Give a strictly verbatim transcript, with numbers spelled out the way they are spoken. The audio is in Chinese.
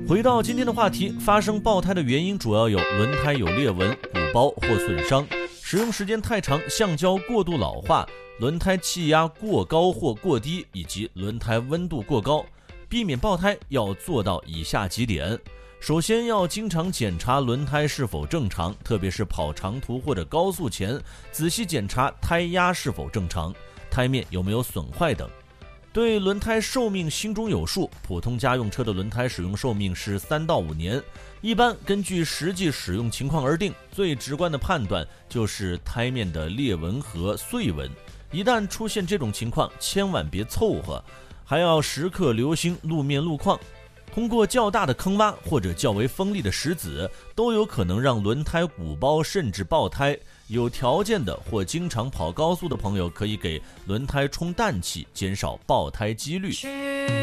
回到今天的话题，发生爆胎的原因主要有轮胎有裂纹、鼓包或损伤、使用时间太长、橡胶过度老化、轮胎气压过高或过低，以及轮胎温度过高。避免爆胎要做到以下几点。首先要经常检查轮胎是否正常，特别是跑长途或者高速前，仔细检查胎压是否正常，胎面有没有损坏等。对轮胎寿命心中有数，普通家用车的轮胎使用寿命是三到五年，一般根据实际使用情况而定。最直观的判断就是胎面的裂纹和碎纹，一旦出现这种情况，千万别凑合，还要时刻留心路面路况。通过较大的坑洼或者较为锋利的石子，都有可能让轮胎鼓包甚至爆胎。有条件的或经常跑高速的朋友，可以给轮胎充氮气，减少爆胎几率。